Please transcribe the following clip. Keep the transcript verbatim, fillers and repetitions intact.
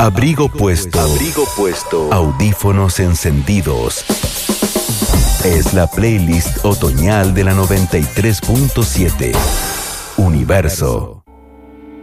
Abrigo puesto. Abrigo puesto. Audífonos encendidos. Es la playlist otoñal de la noventa y tres punto siete. Universo.